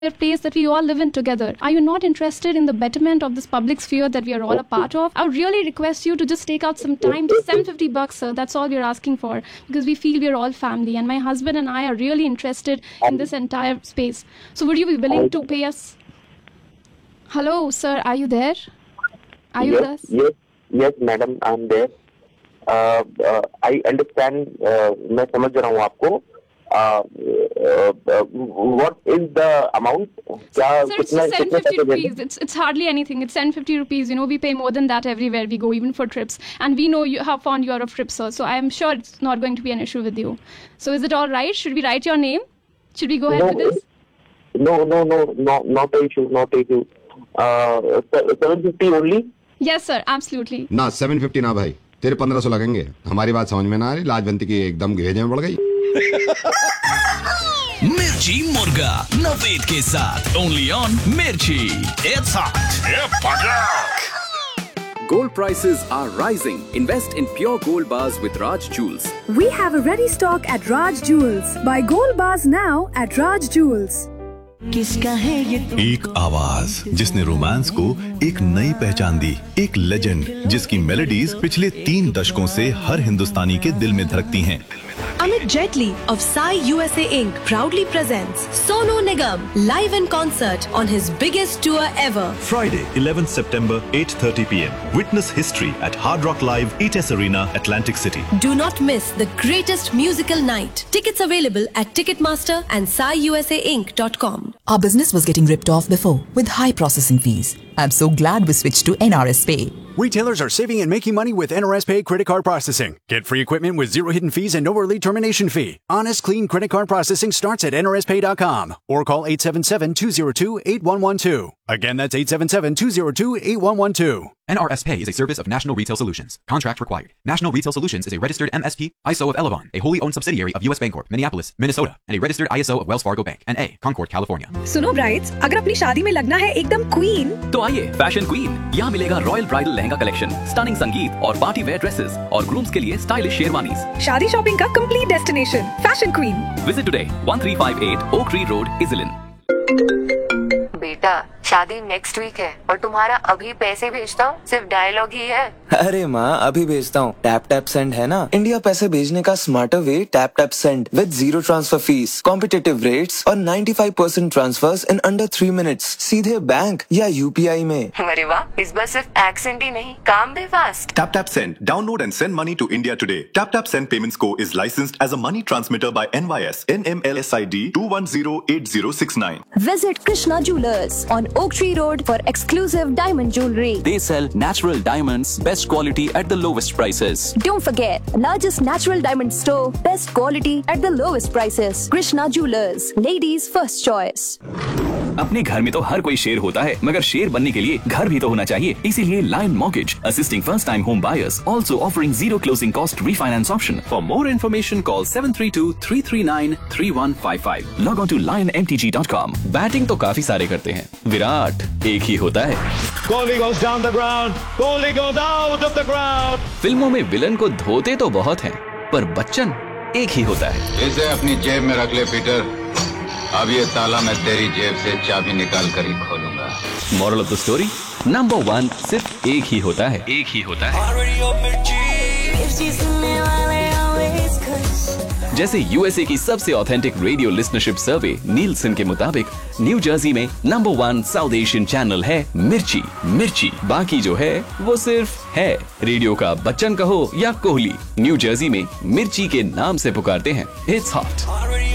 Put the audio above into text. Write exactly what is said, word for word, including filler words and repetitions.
place that we all live in together. Are you not interested in the betterment of this public sphere that we are all a part of? I would really request you to just take out some time. Just seven hundred fifty bucks, sir. That's all we're asking for, because we feel we're all family, and my husband and I are really interested in this entire space. So would you be willing to pay us? Hello, sir. Are you there? Are you yes, with us? Yes, yes, madam. I'm there. Uh, uh, I understand. Uh, मैं समझ रहा हूँ आपको. Uh, uh, uh, what is the amount? Sir, it's just seven hundred fifty rupees. It's it's hardly anything. It's seven hundred fifty rupees. You know, we pay more than that everywhere we go, even for trips. And we know you, how fond you are of trips, sir. So I am sure it's not going to be an issue with you. So is it all right? Should we write your name? Should we go ahead no, with this? No, no, no, no, not an issue, not an issue. Uh, seven fifty only? Yes, sir. Absolutely. ना seven fifty ना भाई, तेरे पंद्रह सौ लगेंगे. हमारी बात समझ में ना आ रही. लाजवंती की एकदम घेजे में पड़ गई. मिर्ची मुर्गा नवेद के साथ ओनली ऑन मिर्ची. It's hot. Gold prices are rising. Invest in pure gold bars with Raj Jewels. We have a ready stock at Raj Jewels. Buy gold bars now at Raj Jewels. किसका है ये एक आवाज जिसने romance को एक नई पहचान दी, एक लेजेंड जिसकी मेलोडीज पिछले तीन दशकों से हर हिंदुस्तानी के दिल में धड़कती हैं. Amit Jetli of Sai U S A Incorporated proudly presents Sonu Nigam live in concert on his biggest tour ever. Friday, eleventh September, eight thirty p m Witness history at Hard Rock Live, E T S Arena, Atlantic City. Do not miss the greatest musical night. Tickets available at Ticketmaster and sai u s a inc dot com. Our business was getting ripped off before with high processing fees. I'm so glad we switched to N R S Pay. Retailers are saving and making money with N R S Pay credit card processing. Get free equipment with zero hidden fees and no early termination fee. Honest, clean credit card processing starts at N R S pay dot com or call eight seven seven, two zero two, eight one one two. Again, that's eight seven seven, two zero two, eight one one two. N R S Pay is a service of National Retail Solutions. Contract required. National Retail Solutions is a registered M S P, I S O of Elavon, a wholly owned subsidiary of U S Bancorp, Minneapolis, Minnesota, and a registered I S O of Wells Fargo Bank, N A, Concord, California. सुनो brides, अगर अपनी शादी में लगना है एकदम queen, तो आइए फैशन क्वीन. यहाँ मिलेगा royal bridal lehenga collection, stunning संगीत और पार्टी वेयर ड्रेसेस और ग्रूम्स के लिए स्टाइलिश शेरवानीज. शादी शॉपिंग का complete destination, fashion queen. Visit today, thirteen fifty-eight Oak Tree Road, Iselin. बेटा, शादी नेक्स्ट वीक है और तुम्हारा अभी पैसे भेजता हूँ सिर्फ डायलॉग ही है. अरे माँ, अभी भेजता हूँ. टैप टैप सेंड है ना, इंडिया पैसे भेजने का smarter way. Tap tap send with zero transfer fees, competitive rates और ninety-five percent transverse in under three minutes सीधे बैंक या यूपीआई में. अरे वाह, इस बार सिर्फ एक्सेंट ही नहीं, काम भी fast. Tap Tap Send. Download and send money to India today. Tap Tap Send Payments Co. is licensed as a money transmitter by N Y S N M L S I D two one zero eight zero six nine. Visit Krishna Jewelers on Oak Tree Road for exclusive diamond jewelry. They sell natural diamonds, best quality at the lowest prices. Don't forget, largest natural diamond store, best quality at the lowest prices. Krishna Jewelers, ladies first choice. अपने घर में तो हर कोई शेर होता है, मगर शेर बनने के लिए घर भी तो होना चाहिए. इसीलिए Lion Mortgage, assisting first-time home buyers, also offering zero closing cost refinance option. For more information, call seven three two, three three nine, three one five five. Log on to lion m t g dot com. Batting तो काफी सारे करते हैं, विराट एक ही होता है. Kohli goes down the ground. Kohli goes out of the ground. फिल्मों में विलन को धोते तो बहुत हैं, पर बच्चन एक ही होता है. इसे अपनी जेब में रख ले पीटर. अब ये ताला मैं तेरी जेब से चाबी निकाल कर ही खोलूंगा. Moral of the story, number one सिर्फ एक ही होता है. एक ही होता है. जैसे यूएसए की सबसे ऑथेंटिक रेडियो लिसनरशिप सर्वे नीलसन के मुताबिक न्यू जर्सी में number one south Asian channel है मिर्ची. मिर्ची बाकी जो है वो सिर्फ है. रेडियो का बच्चन कहो या कोहली, न्यू जर्सी में मिर्ची के नाम से पुकारते हैं. It's hot.